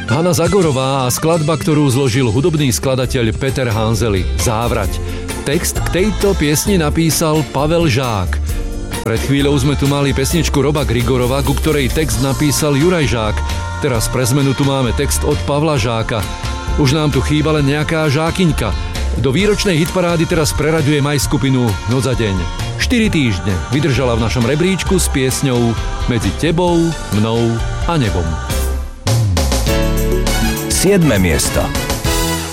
Hanna Zagorová a skladba, ktorú zložil hudobný skladateľ Peter Hanzeli, Závrať. Text k tejto piesni napísal Pavel Žák. Pred chvíľou sme tu mali pesničku Roba Grigorova, ku ktorej text napísal Juraj Žák. Teraz pre zmenu tu máme text od Pavla Žáka. Už nám tu chýba len nejaká Žákyňka. Do výročnej hitparády teraz preraďujem aj skupinu Noc a deň. 4 týždne vydržala v našom rebríčku s piesňou Medzi tebou, mnou a nebom. 7. miesto.